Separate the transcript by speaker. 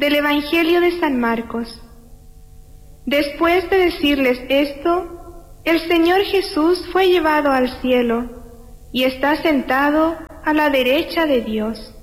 Speaker 1: Del Evangelio de San Marcos. Después de decirles esto, el Señor Jesús fue llevado al cielo y está sentado a la derecha de Dios.